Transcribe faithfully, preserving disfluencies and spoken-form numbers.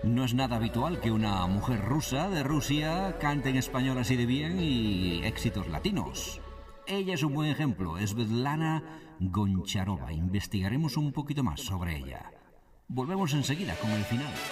No es nada habitual que una mujer rusa de Rusia cante en español así de bien y éxitos latinos. Ella es un buen ejemplo, es Svetlana Goncharova. Investigaremos un poquito más sobre ella. Volvemos enseguida con el final.